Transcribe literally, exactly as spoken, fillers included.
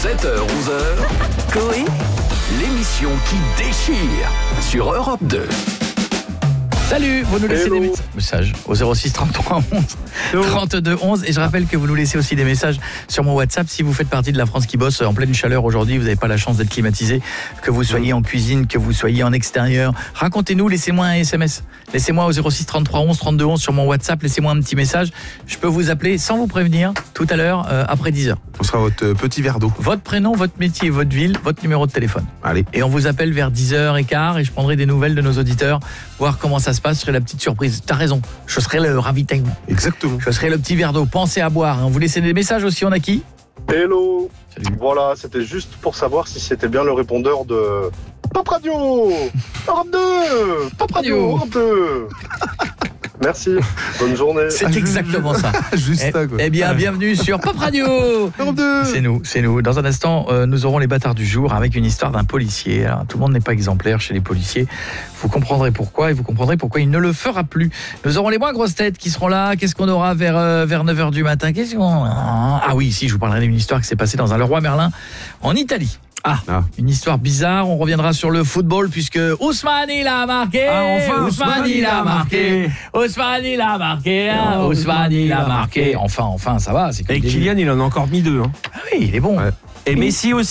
sept heures onze heures, Coé, l'émission qui déchire sur Europe deux. Salut, vous nous laissez Hello. Des messages au zéro six trente-trois onze trente-deux onze et je rappelle que vous nous laissez aussi des messages sur mon WhatsApp si vous faites partie de la France qui bosse en pleine chaleur aujourd'hui, vous n'avez pas la chance d'être climatisé, que vous soyez en cuisine, que vous soyez en extérieur. Racontez-nous, laissez-moi un S M S. Laissez-moi au zéro six trente-trois onze trente-deux onze sur mon WhatsApp, laissez-moi un petit message. Je peux vous appeler sans vous prévenir tout à l'heure euh, après dix heures. On sera votre petit verre d'eau. Votre prénom, votre métier, votre ville, votre numéro de téléphone. Allez. Et on vous appelle vers dix heures quinze et je prendrai des nouvelles de nos auditeurs, voir comment ça se passe, je serai la petite surprise. T'as raison, je serai le ravitaillement. Exactement. Je serai le petit verre d'eau. Pensez à boire. Hein. Vous laissez des messages aussi, on a qui ? Hello. Salut. Voilà, c'était juste pour savoir si c'était bien le répondeur de Pop Radio Europe deux Pop Radio Europe deux. Merci, bonne journée. C'est exactement ça. Juste eh, ça quoi. Eh bien, bienvenue sur Pop Radio. Europe deux. C'est nous, c'est nous. Dans un instant, euh, nous aurons les bâtards du jour avec une histoire d'un policier. Alors, tout le monde n'est pas exemplaire chez les policiers. Vous comprendrez pourquoi et vous comprendrez pourquoi il ne le fera plus. Nous aurons les moins grosses têtes qui seront là. Qu'est-ce qu'on aura vers, euh, vers neuf heures du matin? Qu'est-ce qu'on... Ah oui, si, je vous parlerai d'une histoire qui s'est passée dans un Leroy Merlin en Italie. Ah, ah, une histoire bizarre. On reviendra sur le football puisque Ousmane il a marqué. Ah, enfin, Ousmane il a marqué. Ousmane il a marqué. Hein, Ousmane il a marqué. Enfin, enfin, ça va. C'est Et Kylian, il en a encore mis deux. Hein. Ah oui, il est bon. Ouais. Et Messi aussi.